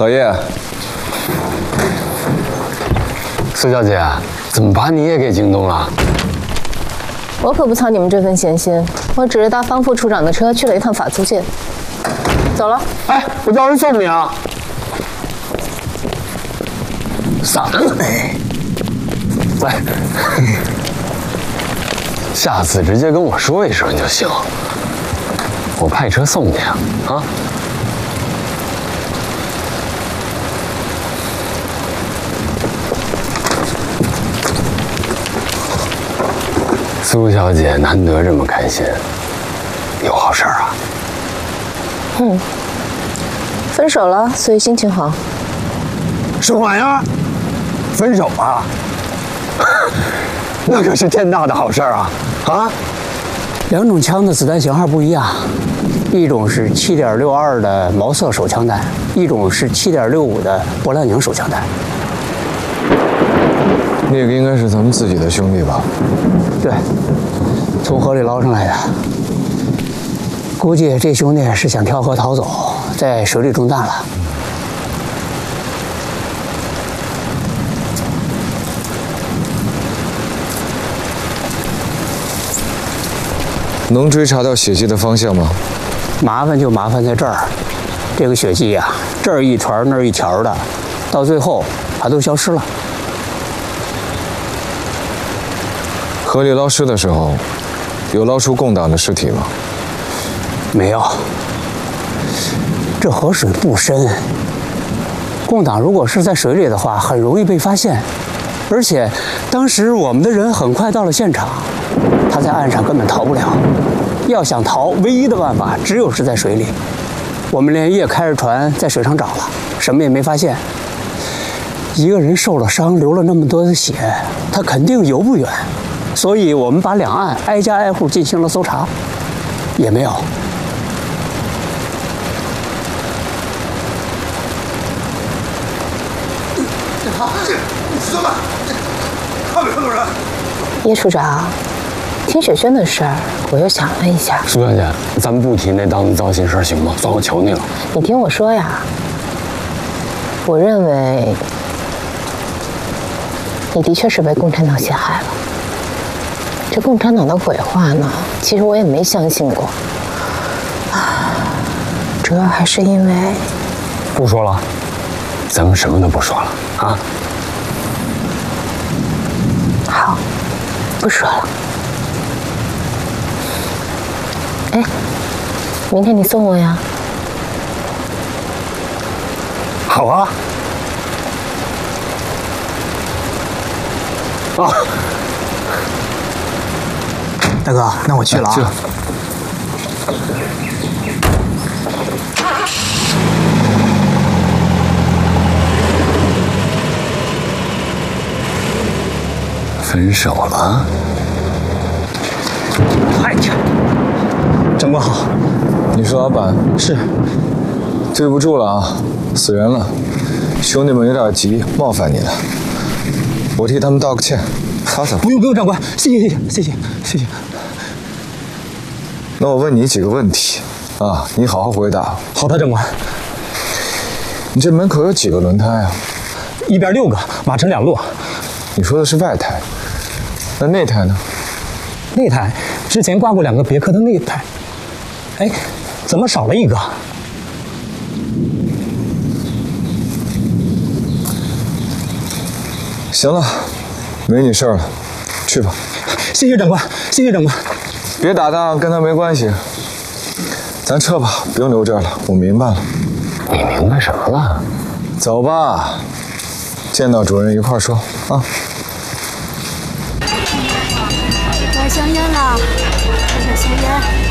老叶， 苏小姐，怎么把你也给惊动了？ 我可不操你们这份闲心，我只是搭方副处长的车去了一趟法租界。走了。 哎，我叫人送你啊。散了。来，下次直接跟我说一声就行，我派车送你啊。啊。 苏小姐难得这么开心，有好事啊？ 分手了，所以心情好。 什么玩意儿？分手啊？那可是天大的好事啊！啊！ 两种枪的子弹型号不一样，一种是7.62的毛瑟手枪弹，一种是7.65的勃兰宁手枪弹。 那个应该是咱们自己的兄弟吧？ 对，从河里捞上来的。估计这兄弟是想跳河逃走，在水里中弹了。 能追查到血迹的方向吗？ 麻烦就麻烦在这儿，这个血迹呀，这儿一团那儿一条的，到最后它都消失了。 河里捞尸的时候，有捞出共党的尸体吗？ 没有。这河水不深，共党如果是在水里的话，很容易被发现。而且，当时我们的人很快到了现场，他在岸上根本逃不了。要想逃，唯一的办法只有是在水里。我们连夜开着船在水上找了，什么也没发现。一个人受了伤，流了那么多的血，他肯定游不远。 所以我们把两岸挨家挨户进行了搜查，也没有。 怎么？看没看到人？ 叶处长，听雪轩的事儿，我又想了一下。 苏小姐，咱们不提那档子糟心事儿行吗？算我求你了。 你听我说呀，我认为你的确是被共产党陷害了。 这共产党的鬼话呢，其实我也没相信过，主要还是因为…… 不说了，咱们什么都不说了啊！ 好，不说了。哎，明天你送我呀？ 好啊！啊！ 大哥，那我去了啊。 分手了？ 哎呀，长官好。 你是老板？ 是。 对不住了啊，死人了，兄弟们有点急，冒犯你了，我替他们道个歉，擦擦。 不用，长官，谢谢。 那我问你几个问题，啊，你好好回答。 好的，长官。 你这门口有几个轮胎啊？ 一边6个，码成2路。 你说的是外胎，那内胎呢？ 内胎之前挂过2个别克的内胎，哎，怎么少了1个？ 行了，没你事儿了，去吧。 谢谢长官。 别打他，跟他没关系。咱撤吧，不用留这儿了。我明白了。 你明白什么了？ 走吧，见到主任一块儿说啊。 来香烟了，来点香烟。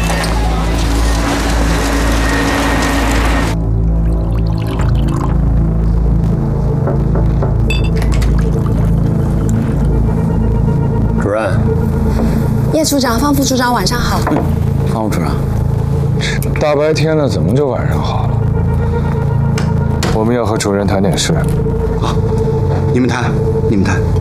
主任。 叶处长、方副处长，晚上好。 方副处长， 大白天的，怎么就晚上好了？我们要和主任谈点事。 好，你们谈。